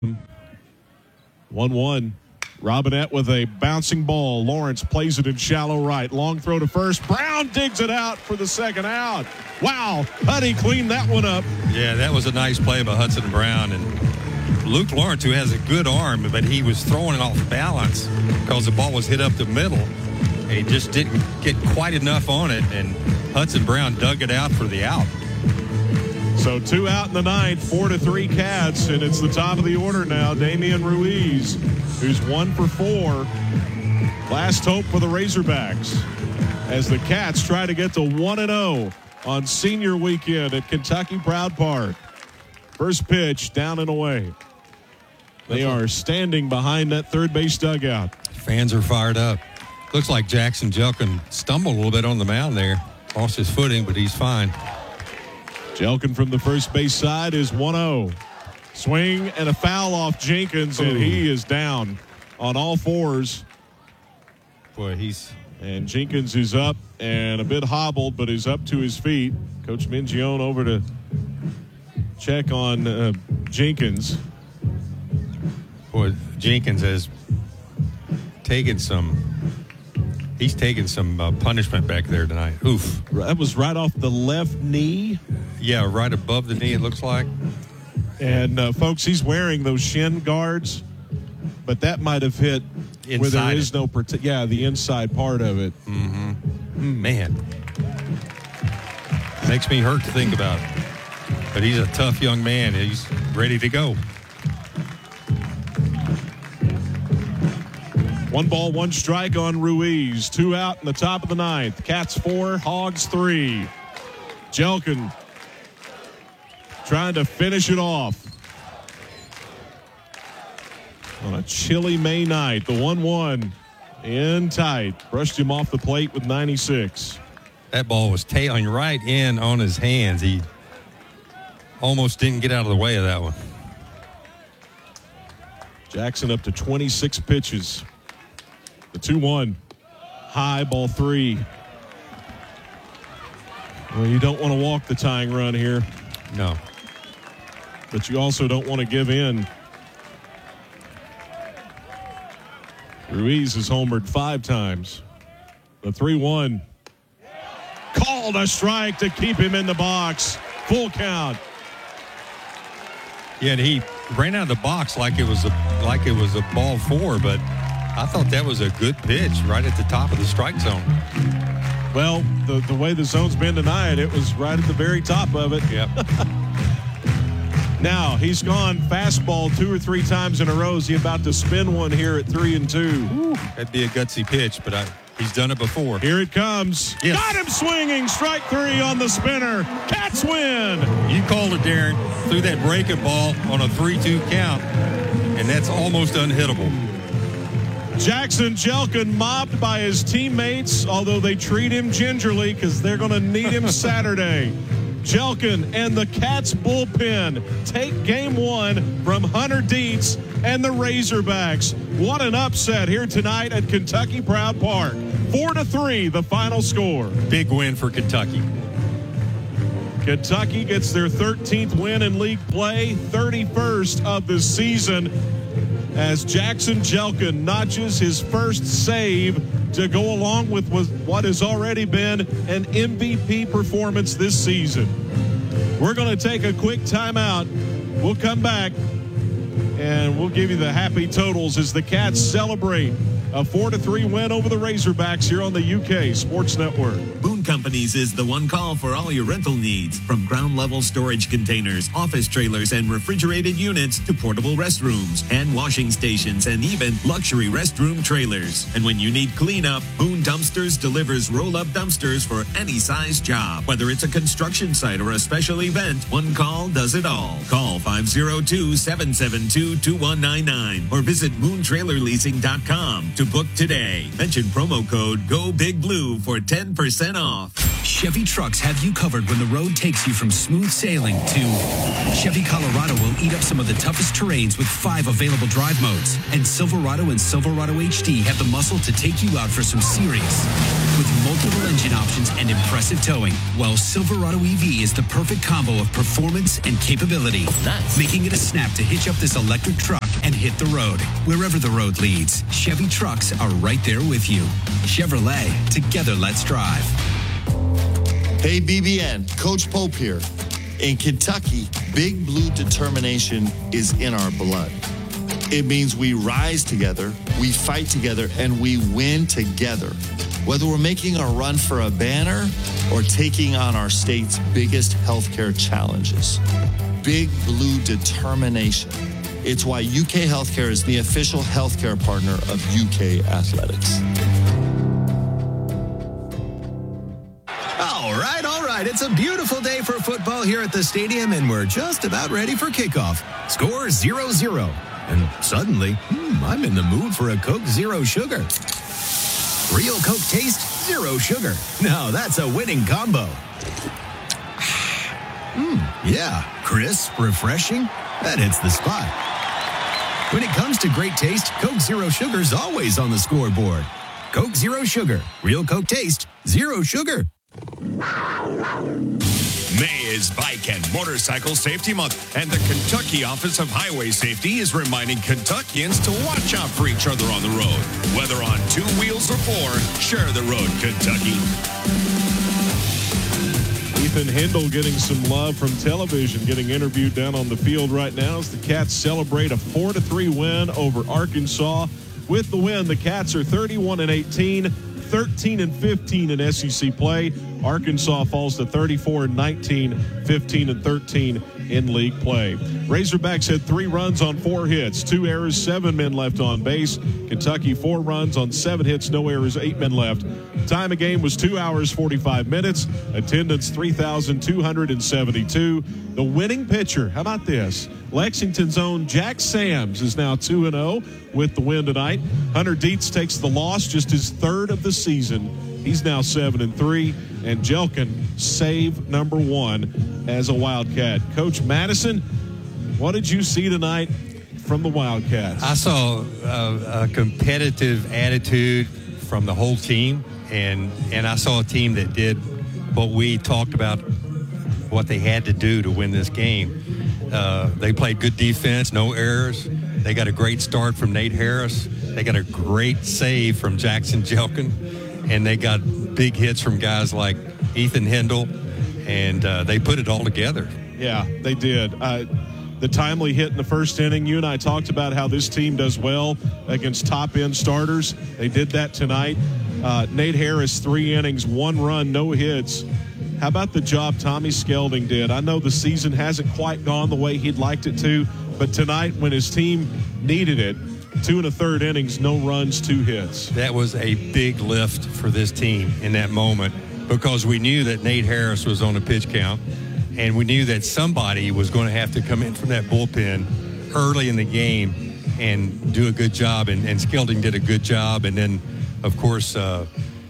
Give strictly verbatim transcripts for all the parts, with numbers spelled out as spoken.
one one. Robinette with a bouncing ball. Lawrence plays it in shallow right. Long throw to first. Brown digs it out for the second out. Wow. Huddy cleaned that one up. Yeah, that was a nice play by Hudson Brown. And Luke Lawrence, who has a good arm, but he was throwing it off balance because the ball was hit up the middle. And he just didn't get quite enough on it. And Hudson Brown dug it out for the out. So two out in the ninth, four to three Cats, and it's the top of the order now. Damian Ruiz, who's one for four. Last hope for the Razorbacks as the Cats try to get to one and oh on senior weekend at Kentucky Proud Park. First pitch down and away. They are standing behind that third base dugout. Fans are fired up. Looks like Jackson Jelkin stumbled a little bit on the mound there. Lost his footing, but he's fine. Jelkin from the first base side is one oh. Swing and a foul off Jenkins, and he is down on all fours. Boy, he's... And Jenkins is up and a bit hobbled, but is up to his feet. Coach Mingione over to check on uh, Jenkins. Boy, Jenkins has taken some... He's taking some uh, punishment back there tonight. Oof. That was right off the left knee. Yeah, right above the knee, it looks like. And, uh, folks, he's wearing those shin guards, but that might have hit inside where there is it. no prote- Yeah, the inside part of it. Mm-hmm. Mm, man. Makes me hurt to think about it. But he's a tough young man. He's ready to go. One ball, one strike on Ruiz. Two out in the top of the ninth. Cats four, Hogs three. Jelkin trying to finish it off. On a chilly May night, the one one in tight. Brushed him off the plate with ninety-six. That ball was tailing right in on his hands. He almost didn't get out of the way of that one. Jackson up to twenty-six pitches. The two one. High, ball three. Well, you don't want to walk the tying run here. No. But you also don't want to give in. Ruiz has homered five times. The three one. Called a strike to keep him in the box. Full count. Yeah, and he ran out of the box like it was a like it was a ball four, but I thought that was a good pitch right at the top of the strike zone. Well, the, the way the zone's been tonight, it was right at the very top of it. Yep. Now, he's gone fastball two or three times in a row. Is he about to spin one here at three and two? Ooh, that'd be a gutsy pitch, but I, he's done it before. Here it comes. Yes. Got him swinging. Strike three on the spinner. Cats win. You called it, Darren. Threw that breaking ball on a three two count, and that's almost unhittable. Jackson Jelkin mobbed by his teammates, although they treat him gingerly because they're going to need him Saturday. Jelkin and the Cats bullpen take game one from Hunter Dietz and the Razorbacks. What an upset here tonight at Kentucky Proud Park. Four to three, the final score. Big win for Kentucky. Kentucky gets their thirteenth win in league play, thirty-first of the season, as Jackson Jelkin notches his first save to go along with what has already been an M V P performance this season. We're going to take a quick timeout. We'll come back and we'll give you the happy totals as the Cats celebrate a four to three win over the Razorbacks here on the U K Sports Network. Boone Companies is the one call for all your rental needs, from ground level storage containers, office trailers, and refrigerated units to portable restrooms, hand washing stations, and even luxury restroom trailers. And when you need cleanup, Boone Dumpsters delivers roll-up dumpsters for any size job. Whether it's a construction site or a special event, one call does it all. Call five oh two, seven seven two, two one nine nine or visit boone trailer leasing dot com to book today. Mention promo code Go Big Blue for ten percent off. Chevy trucks have you covered when the road takes you from smooth sailing to Chevy Colorado will eat up some of the toughest terrains with five available drive modes. And Silverado and Silverado H D have the muscle to take you out for some serious. With multiple engine options and impressive towing, while Silverado E V is the perfect combo of performance and capability. Nice. Making it a snap to hitch up this electric truck and hit the road. Wherever the road leads, Chevy trucks are right there with you. Chevrolet, together let's drive. Hey, B B N, Coach Pope here. In Kentucky, Big Blue determination is in our blood. It means we rise together, we fight together, and we win together. Whether we're making a run for a banner or taking on our state's biggest healthcare challenges. Big Blue determination. It's why U K Healthcare is the official healthcare partner of U K Athletics. All right, all right. It's a beautiful day for football here at the stadium, and we're just about ready for kickoff. Score zero zero. And suddenly, hmm, I'm in the mood for a Coke Zero Sugar. Real Coke taste, zero sugar. Now that's a winning combo. Mmm, yeah, crisp, refreshing. That hits the spot. When it comes to great taste, Coke Zero Sugar's always on the scoreboard. Coke Zero Sugar. Real Coke taste, zero sugar. May is Bike and Motorcycle Safety Month, and the Kentucky Office of Highway Safety is reminding Kentuckians to watch out for each other on the road. Whether on two wheels or four, share the road, Kentucky. Ethan Hindle getting some love from television, getting interviewed down on the field right now as the Cats celebrate a four to three win over Arkansas. With the win, the Cats are thirty-one and eighteen, thirteen and fifteen in S E C play. Arkansas falls to thirty-four and nineteen, fifteen and thirteen in league play. Razorbacks had three runs on four hits, two errors, seven men left on base. Kentucky, four runs on seven hits, no errors, eight men left. Time of game was two hours, forty-five minutes. Attendance, three thousand two hundred seventy-two. The winning pitcher, how about this? Lexington's own Jack Sams is now two and oh with the win tonight. Hunter Dietz takes the loss, just his third of the season. He's now seven and three. And Jelkin, save number one as a Wildcat. Coach Madison, what did you see tonight from the Wildcats? I saw a, a competitive attitude from the whole team, and, and I saw a team that did what we talked about, what they had to do to win this game. Uh, they played good defense, no errors. They got a great start from Nate Harris. They got a great save from Jackson Jelkin. And they got big hits from guys like Ethan Hindle, and uh, they put it all together. Yeah, they did. Uh, the timely hit in the first inning, you and I talked about how this team does well against top-end starters. They did that tonight. Uh, Nate Harris, three innings, one run, no hits. How about the job Tommy Skelding did? I know the season hasn't quite gone the way he'd liked it to, but tonight when his team needed it, two and a third innings, no runs, two hits. That was a big lift for this team in that moment because we knew that Nate Harris was on a pitch count, and we knew that somebody was going to have to come in from that bullpen early in the game and do a good job, and, and Skelding did a good job. And then, of course, uh,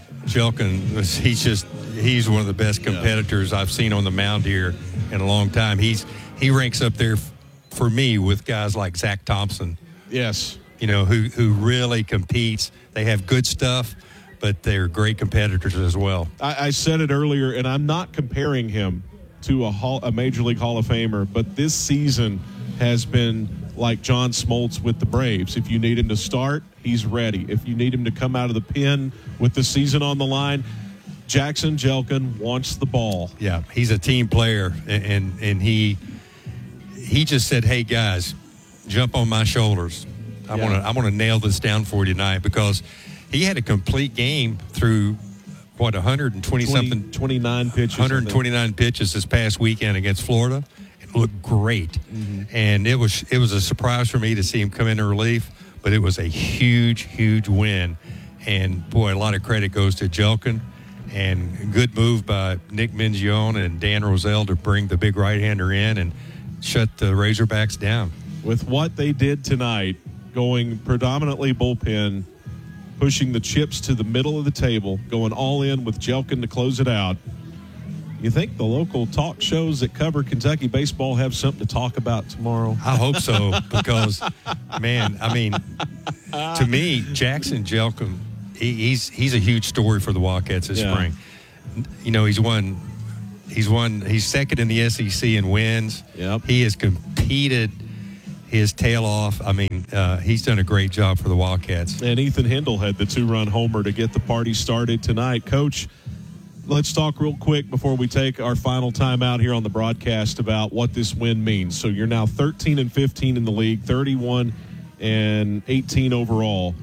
Jelkin, was, he's just he's one of the best competitors I've seen on the mound here in a long time. He's He ranks up there f- for me with guys like Zach Thompson. Yes. You know, who, who really competes. They have good stuff, but they're great competitors as well. I, I said it earlier, and I'm not comparing him to a, hall, a Major League Hall of Famer, but this season has been like John Smoltz with the Braves. If you need him to start, he's ready. If you need him to come out of the pen with the season on the line, Jackson Jelkin wants the ball. Yeah, he's a team player, and and, and he he just said, "Hey guys, jump on my shoulders. I Yeah. want to I want to nail this down for you tonight," because he had a complete game through what one hundred twenty something, twenty-nine pitches, one hundred twenty-nine pitches this past weekend against Florida. It looked great, mm-hmm. and it was it was a surprise for me to see him come into relief. But it was a huge, huge win, and boy, a lot of credit goes to Jelkin. And good move by Nick Mingione and Dan Roselle to bring the big right-hander in and shut the Razorbacks down. With what they did tonight, going predominantly bullpen, pushing the chips to the middle of the table, going all in with Jelkin to close it out, You think the local talk shows that cover Kentucky baseball have something to talk about tomorrow? I hope so, because, man, I mean, to me, Jackson Jelcom, he, he's he's a huge story for the Wildcats this Yeah. spring. You know, he's won, he's won, he's second in the S E C in wins. Yep. He has competed his tail off. I mean, uh, he's done a great job for the Wildcats. And Ethan Hindle had the two-run homer to get the party started tonight. Coach, let's talk real quick before we take our final time out here on the broadcast about what this win means. So you're now thirteen and fifteen in the league, thirty-one and eighteen overall.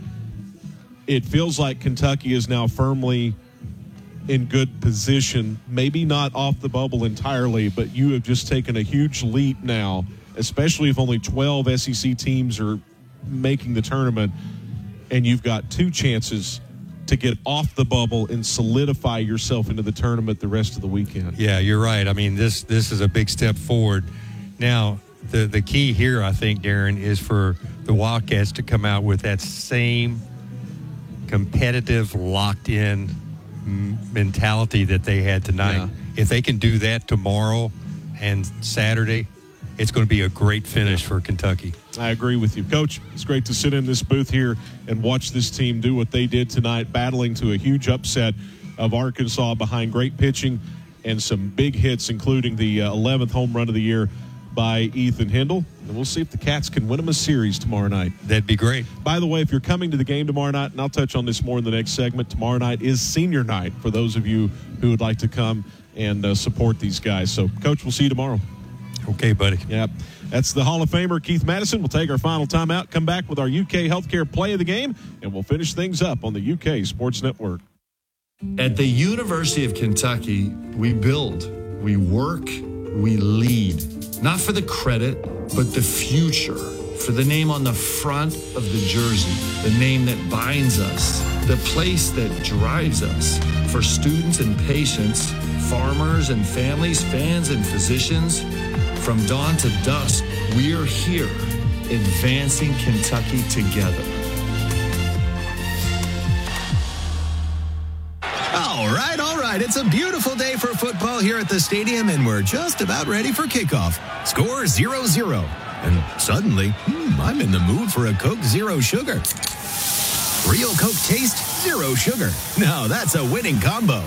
It feels like Kentucky is now firmly in good position, maybe not off the bubble entirely, but you have just taken a huge leap now, especially if only twelve S E C teams are making the tournament, and you've got two chances to get off the bubble and solidify yourself into the tournament the rest of the weekend. Yeah, you're right. I mean, this this is a big step forward. Now, the, the key here, I think, Darren, is for the Wildcats to come out with that same competitive, locked-in mentality that they had tonight. Yeah. If they can do that tomorrow and Saturday, it's going to be a great finish for Kentucky. I agree with you. Coach, it's great to sit in this booth here and watch this team do what they did tonight, battling to a huge upset of Arkansas behind great pitching and some big hits, including the uh, eleventh home run of the year by Ethan Hindle. And we'll see if the Cats can win them a series tomorrow night. That'd be great. By the way, if you're coming to the game tomorrow night, and I'll touch on this more in the next segment, tomorrow night is senior night for those of you who would like to come and uh, support these guys. So, Coach, we'll see you tomorrow. Okay, buddy. Yep. That's the Hall of Famer, Keith Madison. We'll take our final timeout, come back with our U K Healthcare play of the game, and we'll finish things up on the U K Sports Network. At the University of Kentucky, we build, we work, we lead. Not for the credit, but the future. For the name on the front of the jersey, the name that binds us, the place that drives us. For students and patients, farmers and families, fans and physicians, from dawn to dusk, we're here, advancing Kentucky together. All right, all right. It's a beautiful day for football here at the stadium, and we're just about ready for kickoff. Score zero zero. And suddenly, hmm, I'm in the mood for a Coke Zero Sugar. Real Coke taste, zero sugar. Now that's a winning combo.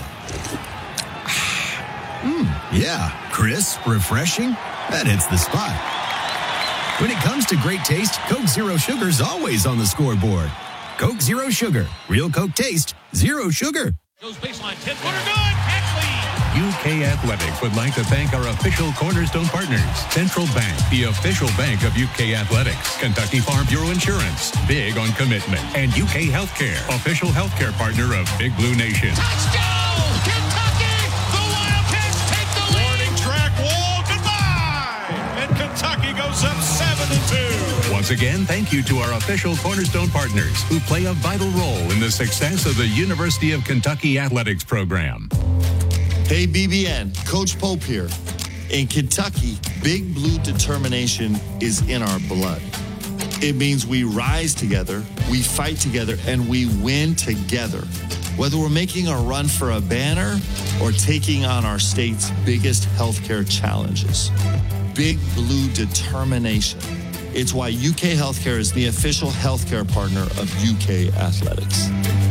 Mmm, yeah, crisp, refreshing. That hits the spot. When it comes to great taste, Coke Zero Sugar's always on the scoreboard. Coke Zero Sugar. Real Coke taste, zero sugar. Goes baseline, ten-footer, good, catch lead. U K Athletics would like to thank our official Cornerstone partners, Central Bank, the official bank of U K Athletics, Kentucky Farm Bureau Insurance, big on commitment, and U K Healthcare, official healthcare partner of Big Blue Nation. Touchdown, Kentucky! The Wildcats take the lead. Warning track wall, goodbye! And Kentucky goes up seven to two. Once again, thank you to our official Cornerstone partners who play a vital role in the success of the University of Kentucky Athletics program. Hey, B B N, Coach Pope here. In Kentucky, Big Blue determination is in our blood. It means we rise together, we fight together, and we win together. Whether we're making a run for a banner or taking on our state's biggest healthcare challenges. Big Blue determination. It's why U K Healthcare is the official healthcare partner of U K Athletics.